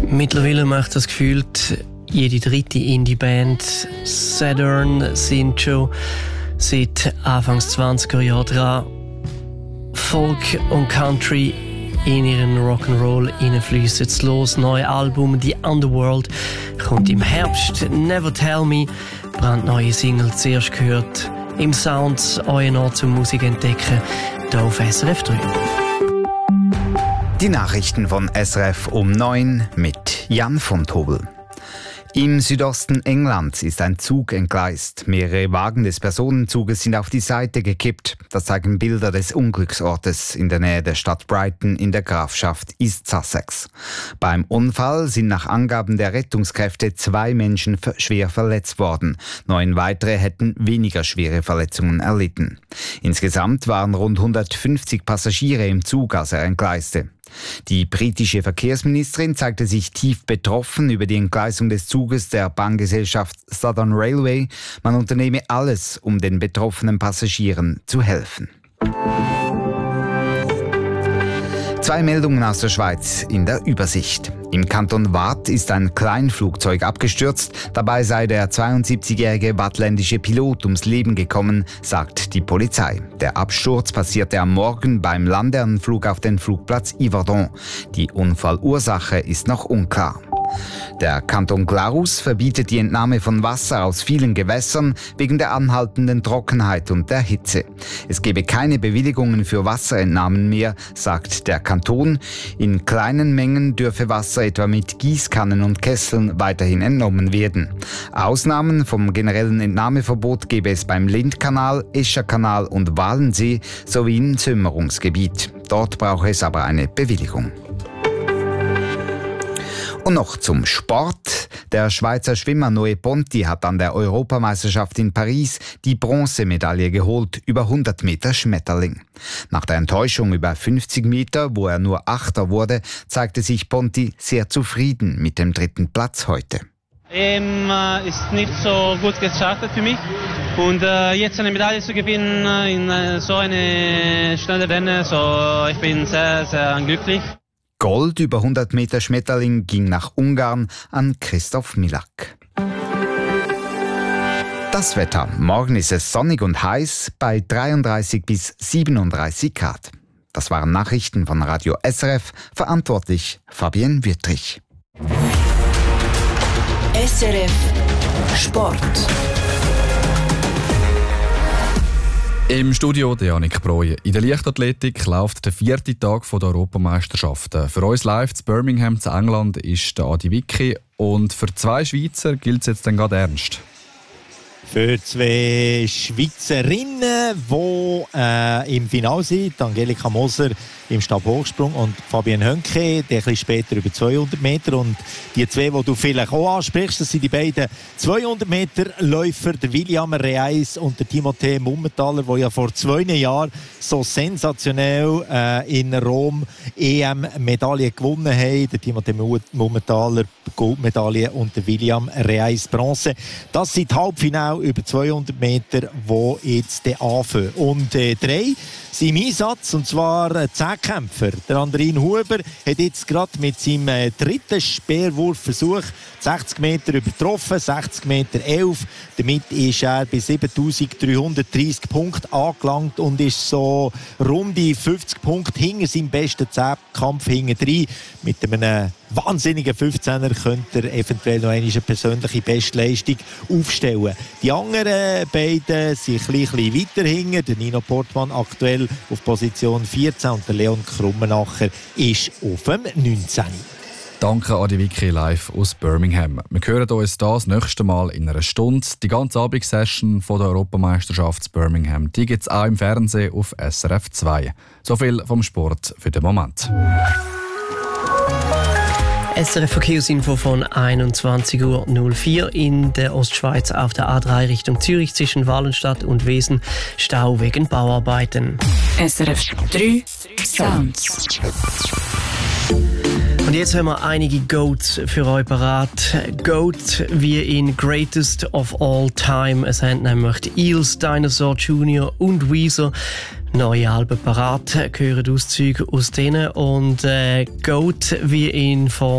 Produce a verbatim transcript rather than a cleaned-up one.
Mittlerweile macht das Gefühl, jede dritte Indie-Band Saturn sind schon seit Anfangs zwanziger Jahre dran, Folk und Country in ihren Rock'n'Roll hineinfließen zu los. Neue Album The Underworld kommt im Herbst. Never Tell Me, brandneue Single zuerst gehört. Im Sound euren Ort zum Musik entdecken, hier auf S R F drei. Die Nachrichten von S R F um neun mit Jan von Tobel. Im Südosten Englands ist ein Zug entgleist. Mehrere Wagen des Personenzuges sind auf die Seite gekippt. Das zeigen Bilder des Unglücksortes in der Nähe der Stadt Brighton in der Grafschaft East Sussex. Beim Unfall sind nach Angaben der Rettungskräfte zwei Menschen schwer verletzt worden. Neun weitere hätten weniger schwere Verletzungen erlitten. Insgesamt waren rund hundertfünfzig Passagiere im Zug, als er entgleiste. Die britische Verkehrsministerin zeigte sich tief betroffen über die Entgleisung des Zuges der Bahngesellschaft Southern Railway. Man unternehme alles, um den betroffenen Passagieren zu helfen. Zwei Meldungen aus der Schweiz in der Übersicht. Im Kanton Waadt ist ein Kleinflugzeug abgestürzt. Dabei sei der zweiundsiebzigjährige waadtländische Pilot ums Leben gekommen, sagt die Polizei. Der Absturz passierte am Morgen beim Landeanflug auf den Flugplatz Yverdon. Die Unfallursache ist noch unklar. Der Kanton Glarus verbietet die Entnahme von Wasser aus vielen Gewässern wegen der anhaltenden Trockenheit und der Hitze. Es gebe keine Bewilligungen für Wasserentnahmen mehr, sagt der Kanton. In kleinen Mengen dürfe Wasser etwa mit Gießkannen und Kesseln weiterhin entnommen werden. Ausnahmen vom generellen Entnahmeverbot gebe es beim Lindkanal, Escherkanal und Walensee sowie im Zümmerungsgebiet. Dort brauche es aber eine Bewilligung. Und noch zum Sport. Der Schweizer Schwimmer Noé Ponti hat an der Europameisterschaft in Paris die Bronzemedaille geholt über hundert Meter Schmetterling. Nach der Enttäuschung über fünfzig Meter, wo er nur Achter wurde, zeigte sich Ponti sehr zufrieden mit dem dritten Platz heute. Ähm, äh, ist nicht so gut gestartet für mich und äh, jetzt eine Medaille zu gewinnen in äh, so eine schnelle Rennen, so ich bin sehr, sehr glücklich. Gold über hundert Meter Schmetterling ging nach Ungarn an Christoph Milak. Das Wetter. Morgen ist es sonnig und heiß bei dreiunddreißig bis siebenunddreißig Grad. Das waren Nachrichten von Radio S R F, verantwortlich Fabienne Wittrich. S R F Sport. Im Studio der Janik Breuer. In der Leichtathletik läuft der vierte Tag der Europameisterschaften. Für uns live zu Birmingham zu England ist der Adi Wicki und für zwei Schweizer gilt es jetzt dann gerade ernst. Für zwei Schweizerinnen, die äh, im Finale sind, Angelika Moser im Stabhochsprung und Fabienne Hönke, der etwas später über zweihundert Meter. Und die zwei, die du vielleicht auch ansprichst, das sind die beiden zweihundert Meter Läufer, der William Reis und der Timothée Mummentaler, die ja vor zwei Jahren so sensationell äh, in Rom E M-Medaille gewonnen haben. Der Timothée Mummentaler Goldmedaille und der William Reis Bronze. Das sind die Halbfinale über zweihundert Meter, die jetzt anfangen. Und äh, drei sind im Einsatz, und zwar äh, Zehnkämpfer. Der Andrin Huber hat jetzt gerade mit seinem äh, dritten Speerwurfversuch sechzig Meter übertroffen, sechzig Meter elf. Damit ist er bei siebentausenddreihundertdreißig Punkten angelangt und ist so rund die fünfzig Punkte hinter seinem besten Zehnkampf hinten drin. Mit einem wahnsinnigen fünfzehner könnte er eventuell noch eine persönliche Bestleistung aufstellen. Die anderen beiden sind ein bisschen weiter hinten. Der Nino Portmann aktuell auf Position vierzehn und der Leon Krummenacher ist auf dem neunzehn. Danke Adi Wicki live aus Birmingham. Wir hören uns das nächste Mal in einer Stunde. Die ganze Abendsession der Europameisterschaft in Birmingham, die gibt es auch im Fernsehen auf S R F zwei. So viel vom Sport für den Moment. S R F Verkehrsinfo von einundzwanzig Uhr null vier in der Ostschweiz auf der A drei Richtung Zürich zwischen Wallenstadt und Wesen. Stau wegen Bauarbeiten. S R F drei Sounds. Und jetzt haben wir einige Goats für euch parat. Goat wie in Greatest of All Time. Es haben nämlich die Eels, Dinosaur Junior und Weezer neue Alben parat. Hören Auszüge aus denen. Und äh, Goat wie in Form